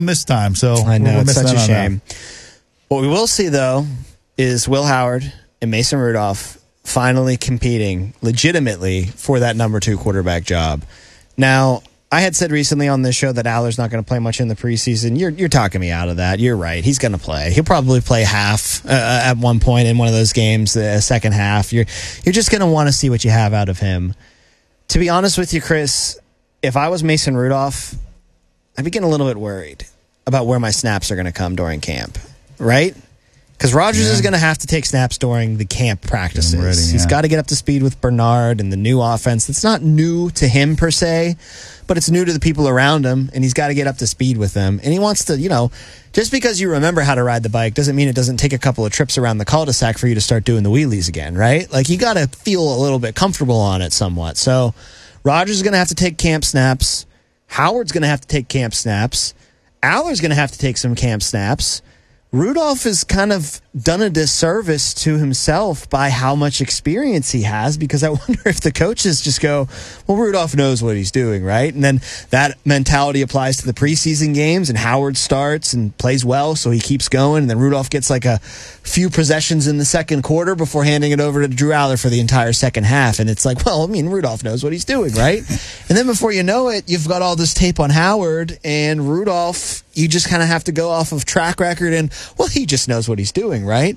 this time. So I know, we're it's missing such a out on that. shame. What we will see, though, is Will Howard and Mason Rudolph finally competing legitimately for that number 2 quarterback job. Now, I had said recently on this show that Aller's not going to play much in the preseason. You're talking me out of that. You're right. He's going to play. He'll probably play half at one point in one of those games, the second half. You're just going to want to see what you have out of him. To be honest with you, Chris, if I was Mason Rudolph, I'd be getting a little bit worried about where my snaps are going to come during camp, right? Because Rodgers is going to have to take snaps during the camp practices. Ready, He's got to get up to speed with Bernard and the new offense. It's not new to him per se, but it's new to the people around him, and he's got to get up to speed with them. And he wants to, just because you remember how to ride the bike doesn't mean it doesn't take a couple of trips around the cul-de-sac for you to start doing the wheelies again, right? Like, you got to feel a little bit comfortable on it somewhat. So Rodgers is going to have to take camp snaps. Howard's going to have to take camp snaps. Aller's going to have to take some camp snaps. Rudolph has kind of done a disservice to himself by how much experience he has, because I wonder if the coaches just go, well, Rudolph knows what he's doing, right? And then that mentality applies to the preseason games, and Howard starts and plays well, so he keeps going, and then Rudolph gets like a few possessions in the second quarter before handing it over to Drew Aller for the entire second half. And it's like, well, I mean, Rudolph knows what he's doing, right? And then before you know it, you've got all this tape on Howard, and Rudolph, you just kind of have to go off of track record and, well, he just knows what he's doing, right?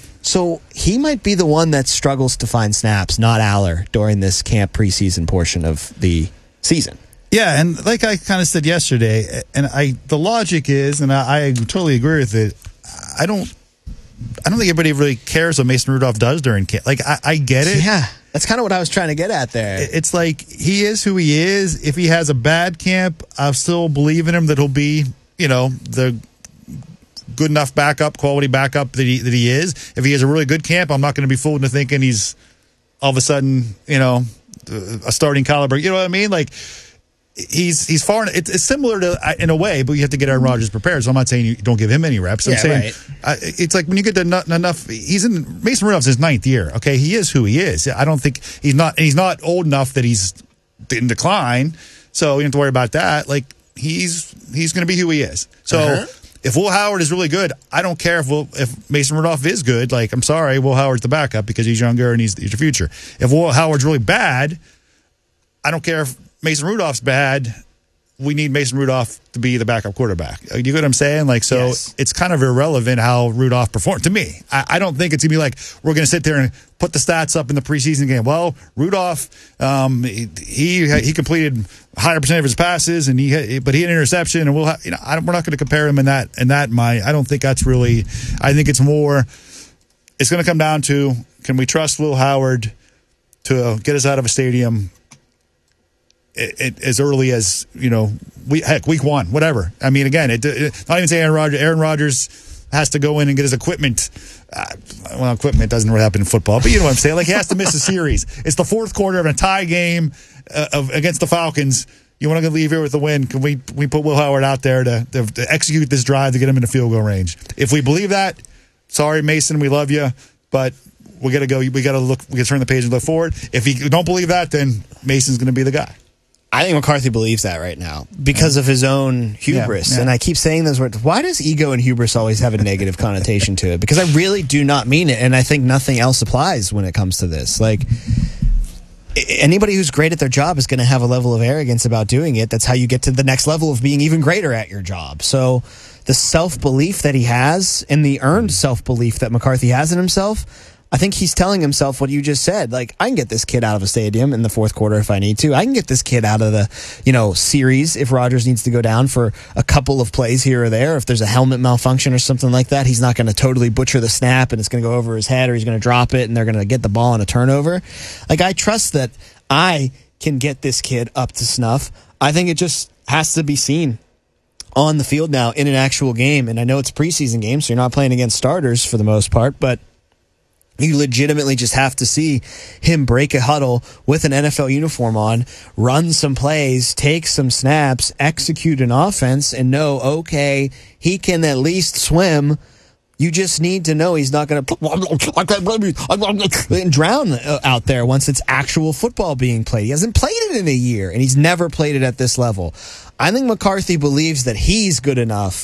So he might be the one that struggles to find snaps, not Aller, during this camp preseason portion of the season. Yeah, and like I kind of said yesterday, and the logic is, and I totally agree with it, I don't think anybody really cares what Mason Rudolph does during camp. Like, I get it. Yeah, that's kind of what I was trying to get at there. It's like, he is who he is. If he has a bad camp, I still believe in him that he'll be, the good enough backup, quality backup that he is. If he has a really good camp, I'm not going to be fooled into thinking he's all of a sudden, a starting caliber. You know what I mean? Like, he's far. It's similar to, in a way, but you have to get Aaron Rodgers prepared. So I'm not saying you don't give him any reps. I'm saying it's like when you get to enough. Mason Rudolph's his 9th year. Okay, he is who he is. I don't think he's not old enough that he's in decline. So you don't have to worry about that. Like, he's going to be who he is. So if Will Howard is really good, I don't care if Mason Rudolph is good. Like, I'm sorry, Will Howard's the backup because he's younger and he's your future. If Will Howard's really bad, I don't care if Mason Rudolph's bad. We need Mason Rudolph to be the backup quarterback. You get what I'm saying? Like, so It's kind of irrelevant how Rudolph performed to me. I don't think it's going to be like we're going to sit there and put the stats up in the preseason game. Well, Rudolph, he completed a higher percentage of his passes, but he had an interception, and we're not going to compare him in that. I don't think that's really. I think it's more. It's going to come down to, can we trust Will Howard to get us out of a stadium as early as, week 1, whatever. I mean, again, not even say Aaron Rodgers has to go in and get his equipment. Equipment doesn't really happen in football, but you know what I'm saying. Like, he has to miss a series. It's the fourth quarter of a tie game against the Falcons. You want to leave here with the win? Can we put Will Howard out there to execute this drive to get him into field goal range? If we believe that, sorry, Mason, we love you, but we got to go. We got to look. We got to turn the page and look forward. If you don't believe that, then Mason's going to be the guy. I think McCarthy believes that right now because of his own hubris. Yeah. And I keep saying those words. Why does ego and hubris always have a negative connotation to it? Because I really do not mean it, and I think nothing else applies when it comes to this. Like, anybody who's great at their job is going to have a level of arrogance about doing it. That's how you get to the next level of being even greater at your job. So the self-belief that he has and the earned self-belief that McCarthy has in himself, I think he's telling himself what you just said. Like, I can get this kid out of a stadium in the fourth quarter if I need to. I can get this kid out of the, series if Rodgers needs to go down for a couple of plays here or there. If there's a helmet malfunction or something like that, he's not going to totally butcher the snap and it's going to go over his head, or he's going to drop it and they're going to get the ball on a turnover. Like, I trust that I can get this kid up to snuff. I think it just has to be seen on the field now in an actual game. And I know it's a preseason game, so you're not playing against starters for the most part, but you legitimately just have to see him break a huddle with an NFL uniform on, run some plays, take some snaps, execute an offense, and know, okay, he can at least swim. You just need to know he's not going to drown out there once it's actual football being played. He hasn't played it in a year, and he's never played it at this level. I think McCarthy believes that he's good enough